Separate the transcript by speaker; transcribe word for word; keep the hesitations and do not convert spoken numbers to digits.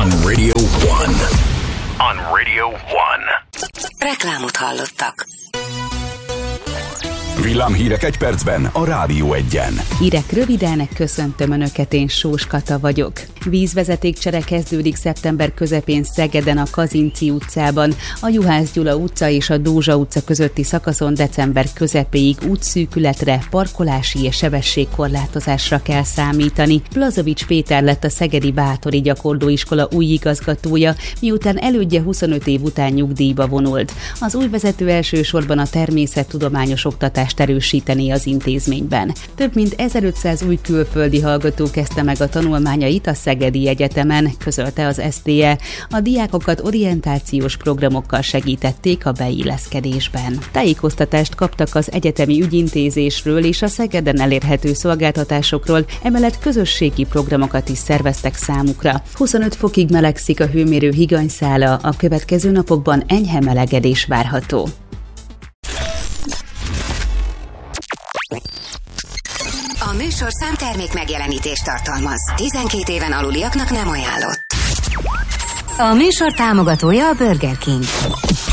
Speaker 1: On Radio One. On Radio One.
Speaker 2: Reklámot hallottak.
Speaker 3: Villámhírek egy percben a Rádió Egyen.
Speaker 4: Hírek röviden, köszöntöm Önöket, én Sós Kata vagyok. Vízvezetékcsere kezdődik szeptember közepén Szegeden a Kazinczy utcában. A Juhász Gyula utca és a Dózsa utca közötti szakaszon december közepéig útszűkületre, parkolási és sebességkorlátozásra kell számítani. Plazovics Péter lett a Szegedi Bátori Gyakorlóiskola új igazgatója, miután elődje huszonöt év után nyugdíjba vonult. Az új vezető elsősorban a természettudományos oktatást erősíteni az intézményben. Több mint ezerötszáz új külföldi hallgató kezdte meg a tanulmányait a Szegedi Egyetemen, közölte az es té e. A diákokat orientációs programokkal segítették a beilleszkedésben. Tájékoztatást kaptak az egyetemi ügyintézésről és a Szegeden elérhető szolgáltatásokról, emellett közösségi programokat is szerveztek számukra. huszonöt fokig melegszik a hőmérő higanyszála, a következő napokban enyhe melegedés várható.
Speaker 2: A műsorszám termék megjelenítést tartalmaz. tizenkét éven aluliaknak nem ajánlott. A műsor támogatója a Burger King.